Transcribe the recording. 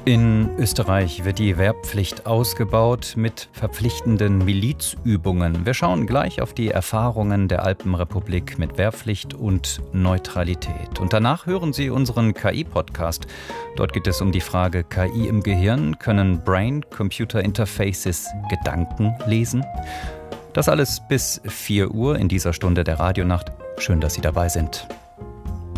In Österreich wird die Wehrpflicht ausgebaut mit verpflichtenden Milizübungen. Wir schauen gleich auf die Erfahrungen der Alpenrepublik mit Wehrpflicht und Neutralität. Und danach hören Sie unseren KI-Podcast. Dort geht es um die Frage: KI im Gehirn, können Brain-Computer-Interfaces Gedanken lesen? Das alles bis 4 Uhr in dieser Stunde der Radionacht. Schön, dass Sie dabei sind.